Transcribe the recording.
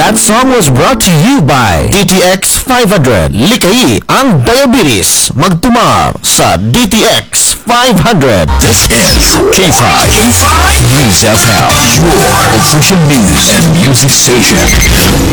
That song was brought to you by DTX 500. Likay ang diabetes. Magtumar sa DTX 500. This is K5 News FM, your official news and music station.